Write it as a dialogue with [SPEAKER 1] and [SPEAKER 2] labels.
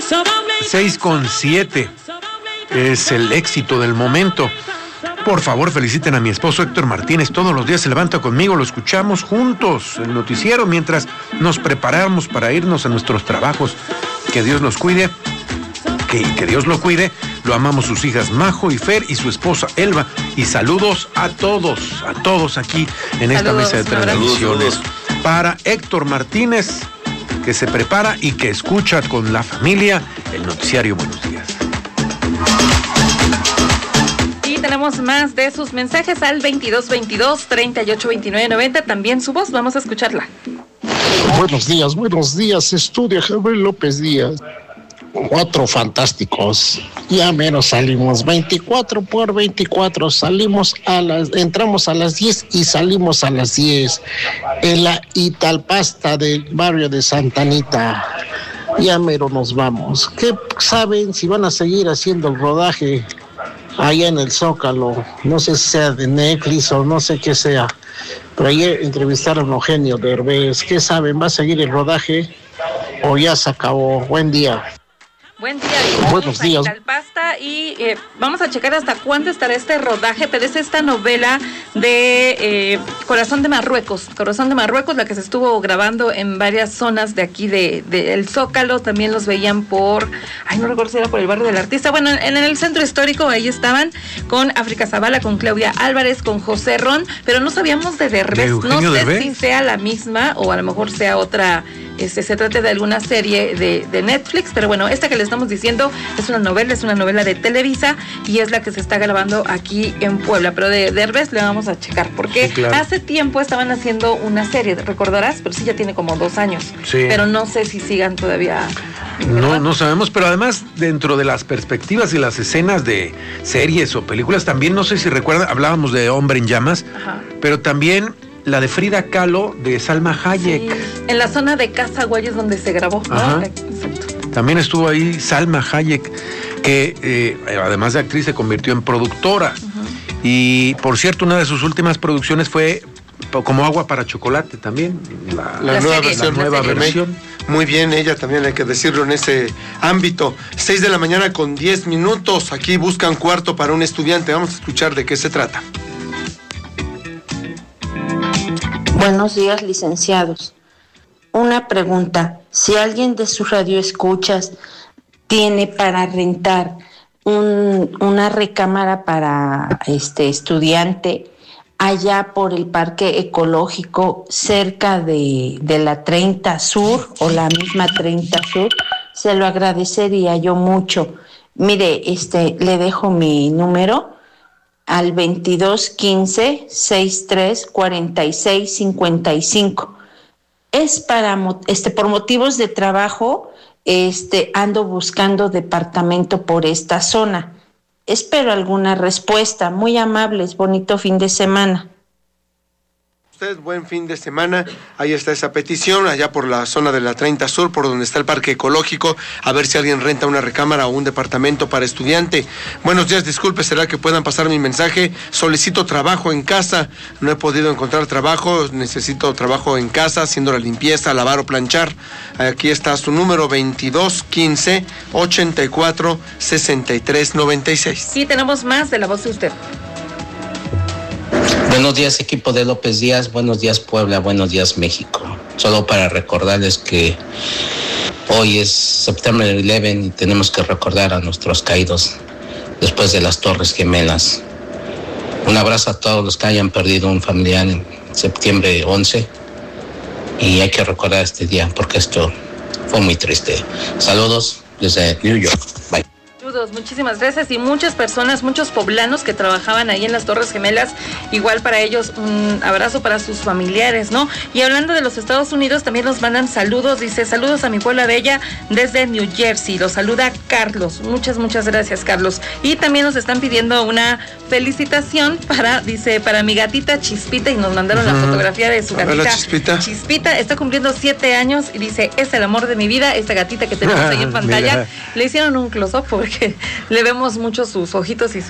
[SPEAKER 1] 6:07 es el éxito del momento. Por favor, feliciten a mi esposo Héctor Martínez. Todos los días se levanta conmigo, lo escuchamos juntos, el noticiero, mientras nos preparamos para irnos a nuestros trabajos. Que Dios los cuide, que Dios lo cuide. Lo amamos sus hijas Majo y Fer y su esposa Elba. Y saludos a todos aquí en esta mesa de transmisiones. Para Héctor Martínez, que se prepara y que escucha con la familia el noticiario Buenos Días.
[SPEAKER 2] Tenemos más de sus mensajes al 2222-382990. También su voz, vamos a escucharla.
[SPEAKER 3] Buenos días, estudio Javier López Díaz. 4 fantásticos. Ya menos salimos, 24 por 24, entramos a las 10 y salimos a las 10. En la Italpasta del barrio de Santa Anita. Ya mero nos vamos. ¿Qué saben si van a seguir haciendo el rodaje allá en el Zócalo? No sé si sea de Netflix o no sé qué sea, pero ayer entrevistaron a Eugenio Derbez. ¿Qué saben? ¿Va a seguir el rodaje o ya se acabó? Buen día.
[SPEAKER 2] Buen día.
[SPEAKER 3] Buenos días.
[SPEAKER 2] Pasta y vamos a checar hasta cuándo estará este rodaje, pero es esta novela de Corazón de Marruecos, la que se estuvo grabando en varias zonas de aquí de el Zócalo. También los veían por, no recuerdo si era por el barrio del Artista. Bueno, en el centro histórico ahí estaban con África Zavala, con Claudia Álvarez, con José Ron, pero no sabíamos de Derbez. No sé
[SPEAKER 1] Derbez,
[SPEAKER 2] si sea la misma o a lo mejor sea otra. Se trata de alguna serie de Netflix, pero bueno, esta que le estamos diciendo es una novela de Televisa y es la que se está grabando aquí en Puebla, pero de Derbez le vamos a checar, porque sí, claro, hace tiempo estaban haciendo una serie, recordarás, pero sí ya tiene como 2 años, sí, pero no sé si sigan todavía.
[SPEAKER 1] No sabemos, pero además dentro de las perspectivas y las escenas de series o películas, también no sé si recuerdan, hablábamos de Hombre en Llamas, ajá, pero también la de Frida Kahlo de Salma Hayek. Sí,
[SPEAKER 2] en la zona de Casa Guayas donde se grabó, ¿no?
[SPEAKER 1] Ajá. Exacto. También estuvo ahí Salma Hayek, que además de actriz se convirtió en productora. Uh-huh. Y por cierto, una de sus últimas producciones fue Como agua para chocolate también.
[SPEAKER 4] La nueva versión. Muy bien, ella también hay que decirlo en ese ámbito. 6:10 a.m. Aquí buscan cuarto para un estudiante. Vamos a escuchar de qué se trata.
[SPEAKER 5] Buenos días, licenciados. Una pregunta. Si alguien de sus radioescuchas tiene para rentar una recámara para estudiante allá por el Parque Ecológico, cerca de la 30 Sur o la misma 30 Sur, se lo agradecería yo mucho. Mire, le dejo mi número al 2215-634655. Es para por motivos de trabajo, ando buscando departamento por esta zona. Espero alguna respuesta. Muy amables, bonito fin de semana.
[SPEAKER 4] Ustedes, buen fin de semana. Ahí está esa petición, allá por la zona de la 30 Sur, por donde está el Parque Ecológico, a ver si alguien renta una recámara o un departamento para estudiante. Buenos días, disculpe, será que puedan pasar mi mensaje. Solicito trabajo en casa, no he podido encontrar trabajo, necesito trabajo en casa, haciendo la limpieza, lavar o planchar. Aquí está su número, 2215-84-6396.
[SPEAKER 2] Y tenemos más de la voz de usted.
[SPEAKER 6] Buenos días, equipo de López Díaz, buenos días Puebla, buenos días México. Solo para recordarles que hoy es September 11 y tenemos que recordar a nuestros caídos después de las Torres Gemelas. Un abrazo a todos los que hayan perdido un familiar en septiembre 11 y hay que recordar este día porque esto fue muy triste. Saludos desde New York. Bye.
[SPEAKER 2] Muchísimas gracias. Y muchas personas, muchos poblanos que trabajaban ahí en las Torres Gemelas, igual para ellos un abrazo para sus familiares, ¿no? Y hablando de los Estados Unidos, también nos mandan saludos, dice, saludos a mi Puebla Bella desde New Jersey, los saluda Carlos. Muchas gracias, Carlos. Y también nos están pidiendo una felicitación para mi gatita Chispita, y nos mandaron la fotografía de su gatita. Chispita está cumpliendo 7 años y dice, es el amor de mi vida, esta gatita que tenemos ahí en pantalla. Le hicieron un close-up porque le vemos mucho sus ojitos y